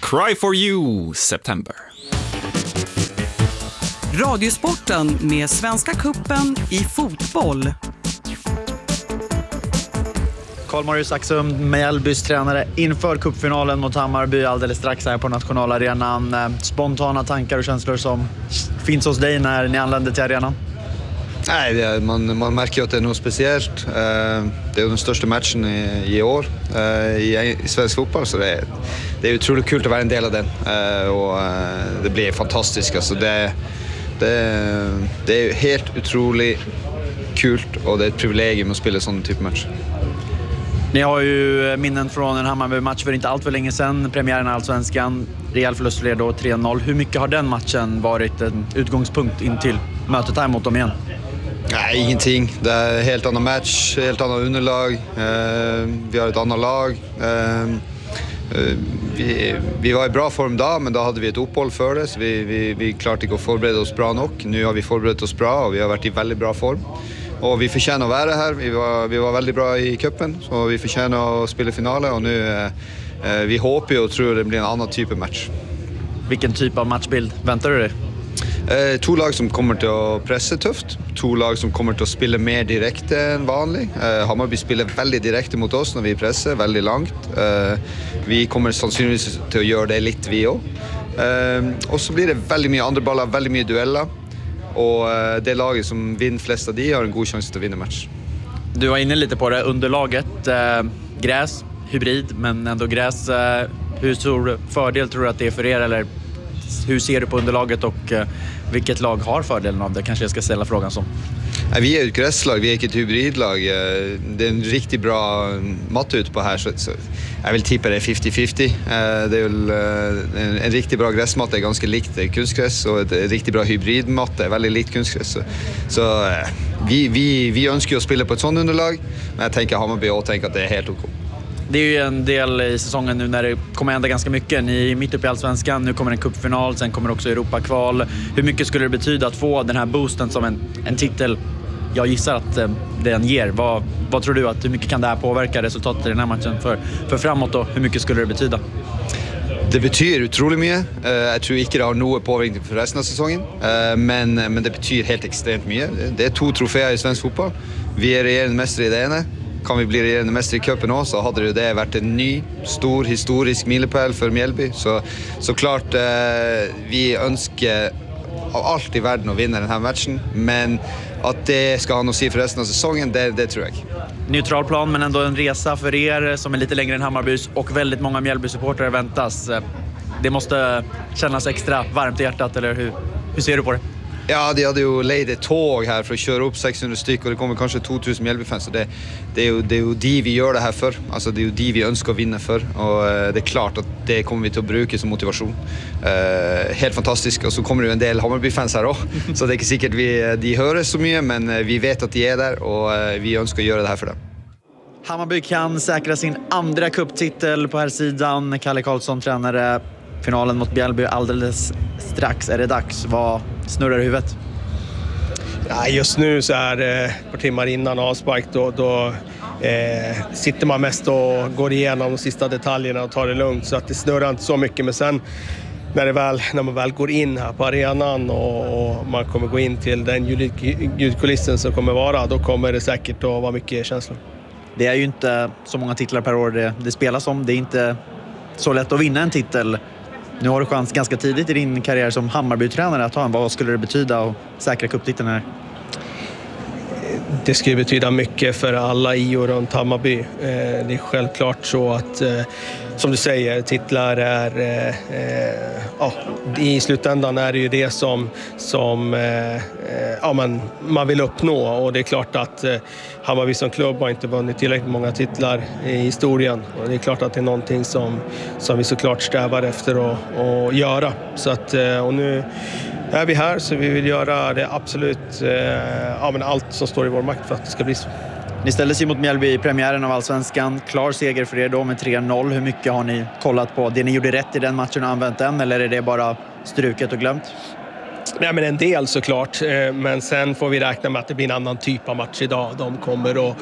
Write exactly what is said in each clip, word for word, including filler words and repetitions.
Cry for you, September. Radiosporten med Svenska Cupen i fotboll. Karl-Marius Axum, Mjällbys tränare inför cupfinalen mot Hammarby alldeles strax här på nationalarenan. Spontana tankar och känslor som finns hos dig när ni anländer till arenan? Nej, det är, man, man märker att det är något speciellt. Det är den största matchen i, i år i, i svensk fotboll, så det är, det är otroligt kul att vara en del av den. Och det blir fantastiskt. Alltså det, det, det är helt otroligt kul och det är ett privilegium att spela sån typ av match. Ni har ju minnen från en Hammarby-match för inte allt för länge sedan. Premiären i Allsvenskan, rejäl förlust för er då, tre noll. Hur mycket har den matchen varit en utgångspunkt in till mötet här mot dem igen? Nej, ingenting. Det är en helt annan match, helt annan underlag. Eh, vi har ett annat lag. Eh, vi, vi var i bra form då, men då hade vi ett uppehåll för det. Så vi, vi, vi klarte inte att förbereda oss bra nog. Nu har vi förberett oss bra och vi har varit i väldigt bra form. Och vi förtjänar att vara här. Vi var, vi var väldigt bra i cupen, så vi förtjänar att spela finalen. Och nu, eh, vi hoppas och tror det blir en annan typ av match. Vilken typ av matchbild väntar du dig? Eh, två lag som kommer till att pressa tufft. Två lag som kommer till att spela mer direkt än vanligt. Eh, Hammarby spelar väldigt direkt mot oss när vi pressar, väldigt långt. Eh, vi kommer sannsynligvis till att göra det lite vi också. Eh, och så blir det väldigt mycket andra bollar, väldigt mycket dueller. Och det laget som vinner flest av de har en god chans att vinna match. Du var inne lite på det, underlaget. Eh, gräs, hybrid, men ändå gräs. Eh, hur stor fördel tror du att det är för er? Eller hur ser du på underlaget och eh, vilket lag har fördelen av det? Kanske jag ska ställa frågan som. Nej, vi är ett gräslag, vi är inte ett hybridlag. Det är en riktigt bra matte ut på här, så, så jag vill tippa det är femtio femtio. Det är väl en, en riktigt bra gräsmatte är ganska likt kunstgräs och ett, ett riktigt bra hybridmatte är väldigt likt kunstgräs. Så, så vi, vi, vi önskar att spela på ett sådant underlag, men jag tänker Hammarby och tänker att det är helt okej. Det är ju en del i säsongen nu när det kommer hända ganska mycket. Ni är mitt uppe i Allsvenskan, nu kommer en cupfinal, sen kommer också Europakval. Hur mycket skulle det betyda att få den här boosten som en, en titel? Jag gissar att eh, den ger. Vad, vad tror du att hur mycket kan det här påverka resultatet i den här matchen för, för framåt då? Hur mycket skulle det betyda? Det betyder otroligt mycket. Uh, jag tror inte det har någon påverkan för resten av säsongen. Uh, men, men det betyder helt extremt mycket. Det är två troféer i svensk fotboll. Vi är regerande mästare i det ena. Kan vi bli regerande mästare i cupen också, så hade det varit en ny, stor, historisk milepæl för Mjällby. Så, så klart, uh, vi önskar av allt i världen att vinna den här matchen. Men att det ska ha något att säga för resten av säsongen, det, det tror jag. Neutral plan, men ändå en resa för er som är lite längre än Hammarbys och väldigt många Mjällby-supportare väntas. Det måste kännas extra varmt i hjärtat, eller hur, hur ser du på det? Ja, de hade ju leid ett tåg här för att köra upp sexhundra styck och det kommer kanske tvåtusen Mjällby-fans. Så det, det, är ju, det är ju de vi gör det här för. Alltså det är ju de vi önskar vinna för. Och det är klart att det kommer vi till att bruka som motivation. Uh, helt fantastiskt. Och så kommer det ju en del Hammarby-fans här också. Så det är inte säkert vi, de hör så mycket, men vi vet att de är där och vi önskar göra det här för dem. Hammarby kan säkra sin andra cuptitel på här sidan. Kalle Karlsson, tränare. Finalen mot Mjällby alldeles strax. Är det dags? Vad snurrar i huvudet? Ja, just nu så är det ett par timmar innan avspark. Då, då eh, sitter man mest och går igenom de sista detaljerna och tar det lugnt. Så att det snurrar inte så mycket. Men sen när, det väl, när man väl går in här på arenan och, och man kommer gå in till den ljud, ljudkulissen som kommer vara, då kommer det säkert att vara mycket känslor. Det är ju inte så många titlar per år det, det spelas om. Det är inte så lätt att vinna en titel. Nu har du chans ganska tidigt i din karriär som Hammarby-tränare att ta en. Vad skulle det betyda att säkra cuptiteln här? Det skulle betyda mycket för alla i och runt Hammarby. Det är självklart så att, som du säger, titlar är... Ja, i slutändan är det ju det som, som ja, man, man vill uppnå. Och det är klart att Hammarby som klubb har inte vunnit tillräckligt många titlar i historien. Och det är klart att det är någonting som, som vi såklart strävar efter att, att göra. Så att, och nu är vi här, så vi vill göra det absolut, ja, men allt som står i vår makt för att det ska bli så. Ni ställdes ju mot Mjällby i premiären av Allsvenskan. Klar seger för er då med tre noll. Hur mycket har ni kollat på? Det ni gjorde rätt i den matchen och använt den, eller är det bara struket och glömt? Nej, men en del såklart, men sen får vi räkna med att det blir en annan typ av match idag. De kommer att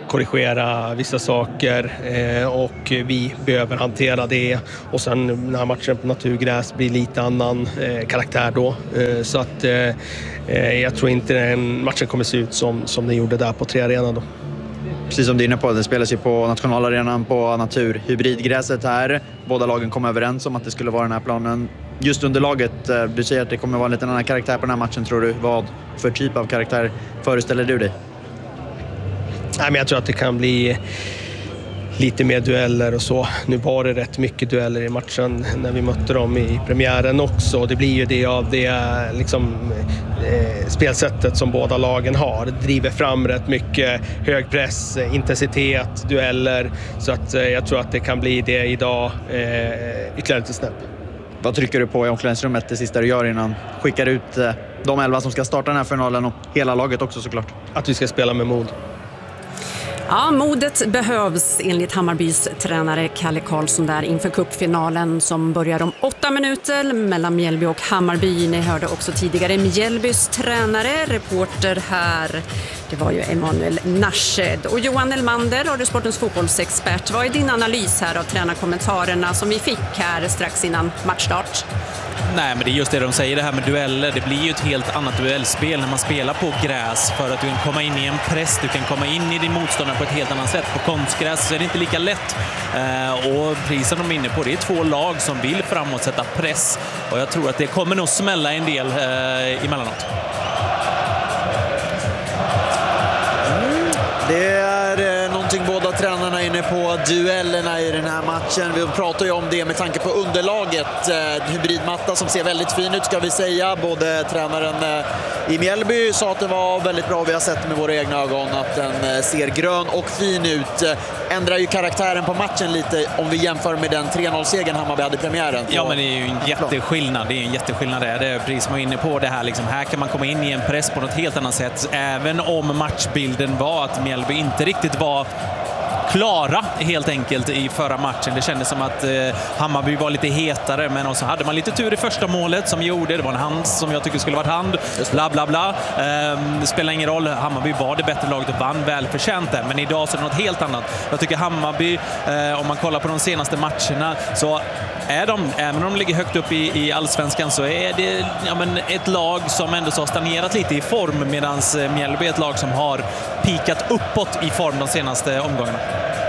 korrigera vissa saker eh, och vi behöver hantera det. Och sen när matchen på naturgräs blir lite annan eh, karaktär då. Eh, så att eh, jag tror inte den matchen kommer se ut som, som den gjorde där på tre arenan då. Precis som du är inne på, det spelas ju på nationalarenan på naturhybridgräset här. Båda lagen kom överens om att det skulle vara den här planen. Just underlaget, du säger att det kommer vara en liten annan karaktär på den här matchen, tror du. Vad för typ av karaktär föreställer du dig? Nej, men jag tror att det kan bli lite mer dueller och så. Nu var det rätt mycket dueller i matchen när vi mötte dem i premiären också. Det blir ju det av det liksom, eh, spelsättet som båda lagen har. Det driver fram rätt mycket hög press, intensitet, dueller. Så att, eh, jag tror att det kan bli det idag eh, ytterligare lite snäpp. Vad trycker du på i omklädningsrummet det sista du gör innan skickar ut eh, de elva som ska starta den här finalen och hela laget också såklart? Att vi ska spela med mod. Ja, modet behövs enligt Hammarbys tränare Kalle Karlsson där inför cupfinalen som börjar om åtta minuter mellan Mjällby och Hammarby. Ni hörde också tidigare Mjällbys tränare, reporter här. Det var ju Emanuel Narshed. Och Johan Elmander, Radiosportens fotbollsexpert. Vad är din analys här av tränarkommentarerna som vi fick här strax innan matchstart? Nej, men det är just det de säger, det här med dueller. Det blir ju ett helt annat duellspel när man spelar på gräs, för att du kan komma in i en press, du kan komma in i din motståndare på ett helt annat sätt. På konstgräs så är det inte lika lätt. Eh, och prisen de är inne på, det är två lag som vill framåt sätta press. Och jag tror att det kommer nog smälla en del eh, emellanåt. Det är eh, någonting båda tränarna är inne på, duellerna i den här matchen. Vi pratar ju om det med tanke på underlaget. Eh, hybridmatta som ser väldigt fin ut ska vi säga. Både tränaren eh, i Mjällby sa att det var väldigt bra, vi har sett med våra egna ögon att den eh, ser grön och fin ut. Eh, ändrar ju karaktären på matchen lite om vi jämför med den tre noll-segern Hammarby hade i premiären. Ja, men det är ju en jätteskillnad. Det är en jätteskillnad där. Det är precis som jag är inne på det här. Liksom, här kan man komma in i en press på något helt annat sätt. Även om matchbilden var att Mjällby inte riktigt var klara helt enkelt i förra matchen. Det kändes som att eh, Hammarby var lite hetare, men också hade man lite tur i första målet som gjorde. Det var en hand som jag tycker skulle varit hand. Bla bla bla. Eh, det spelar ingen roll. Hammarby var det bättre laget och vann väl förtjänt det. Men idag så är det något helt annat. Jag tycker Hammarby, eh, om man kollar på de senaste matcherna, så är de, även om de ligger högt upp i, i allsvenskan, så är det ja, men ett lag som ändå så har stagnerat lite i form, medan Mjällby är ett lag som har pikat uppåt i form de senaste omgångarna.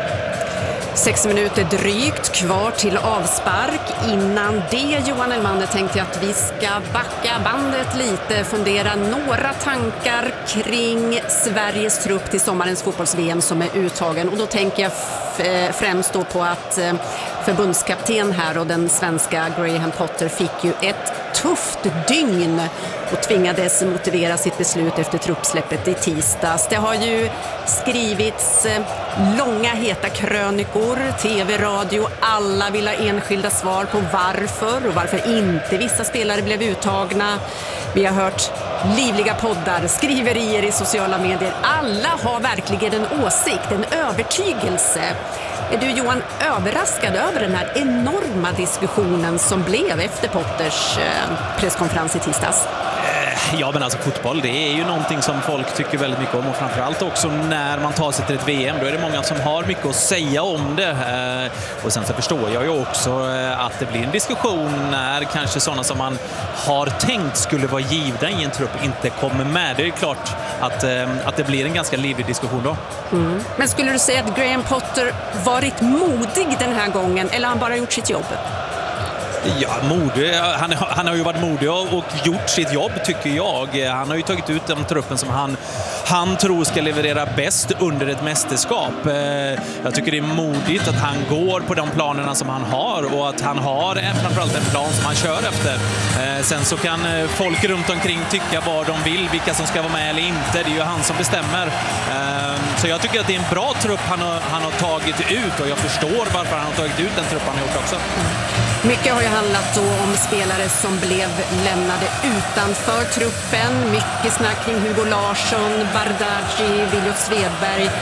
Sex minuter drygt kvar till avspark. Innan det, Johan Elmander, tänkte jag att vi ska backa bandet lite, fundera några tankar kring Sveriges trupp till sommarens fotbolls-V M som är uttagen. Och då tänker jag f- främst då på att eh, förbundskapten här och den svenska Graham Potter fick ju ett tufft dygn och tvingades motivera sitt beslut efter truppsläppet i tisdags. Det har ju skrivits långa heta krönikor, tv, radio. Alla vill ha enskilda svar på varför och varför inte vissa spelare blev uttagna. Vi har hört livliga poddar, skriverier i sociala medier. Alla har verkligen en åsikt, en övertygelse. Är du, Johan, överraskad över den här enorma diskussionen som blev efter Potters presskonferens i tisdags? Ja, men alltså fotboll, det är ju någonting som folk tycker väldigt mycket om, och framförallt också när man tar sig till ett V M, då är det många som har mycket att säga om det. Och sen så förstår jag ju också att det blir en diskussion när kanske sådana som man har tänkt skulle vara givna i en trupp inte kommer med. Det är klart att, att det blir en ganska livlig diskussion då. Mm. Men skulle du säga att Graham Potter varit modig den här gången, eller har han bara gjort sitt jobb? Ja, modig. Han, han har ju varit modig och gjort sitt jobb, tycker jag. Han har ju tagit ut den truppen som han, han tror ska leverera bäst under ett mästerskap. Jag tycker det är modigt att han går på de planerna som han har, och att han har framförallt en plan som han kör efter. Sen så kan folk runt omkring tycka vad de vill, vilka som ska vara med eller inte. Det är ju han som bestämmer. Så jag tycker att det är en bra trupp han har, han har tagit ut, och jag förstår varför han har tagit ut den trupp han har gjort också. Mycket har ju handlat då om spelare som blev lämnade utanför truppen. Mycket snack kring Hugo Larsson, Bardghji, Williot Svedberg.